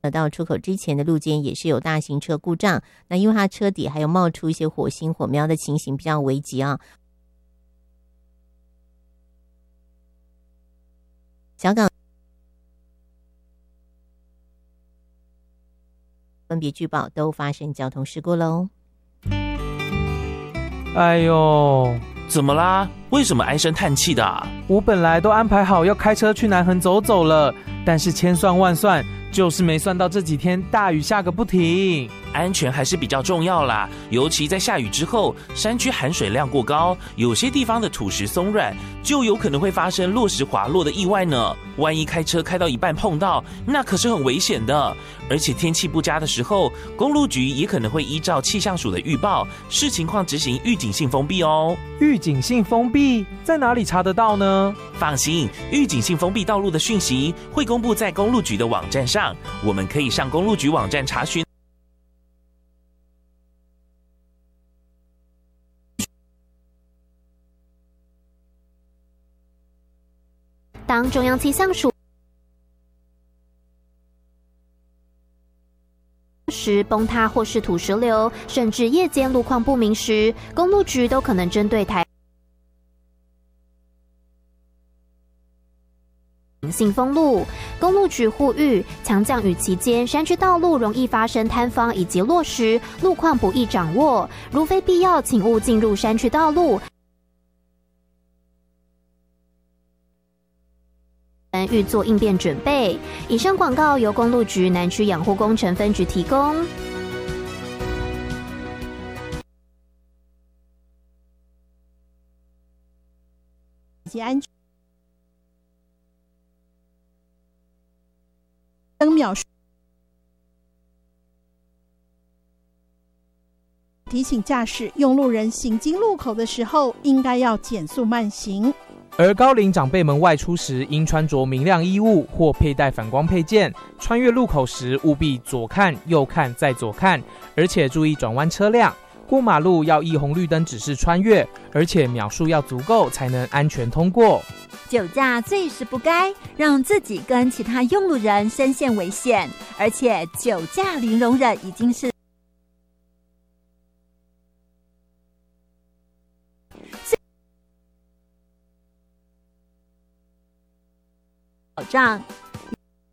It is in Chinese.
到出口之前的路肩也是有大型车故障，那因为它车底还有冒出一些火星火苗的情形，比较危急啊。小港分别据报都发生交通事故喽。 哎呦， 怎么啦？为什么唉声叹气的啊？ 我本来都安排好要开车去南横走走了，但是千算万算，就是没算到这几天大雨下个不停。 安全还是比较重要啦，尤其在下雨之后，山区含水量过高，有些地方的土石松软，就有可能会发生落石滑落的意外呢。万一开车开到一半碰到，那可是很危险的。而且天气不佳的时候，公路局也可能会依照气象署的预报，视情况执行预警性封闭哦。 预警性封闭在哪里查得到呢？ 放心，预警性封闭道路的讯息会公布在公路局的网站上，我们可以上公路局网站查询。 当中央气象署时崩塌或是土石流，甚至夜间路况不明时，公路局都可能针对台性封路。公路局呼吁，强降雨期间山区道路容易发生坍方以及落石，路况不易掌握，如非必要，请勿进入山区道路。预做应变准备。以上广告由公路局南区养护工程分局提供。 以及安全灯秒数，提醒驾驶用路人行经路口的时候，应该要减速慢行。 而高龄长辈们外出时，应穿着明亮衣物或佩戴反光配件。穿越路口时，务必左看、右看再左看，而且注意转弯车辆。过马路要依红绿灯指示穿越，而且秒数要足够，才能安全通过。 酒驾最是不该让自己跟其他用路人身陷危险，而且酒驾零容忍已经是保障。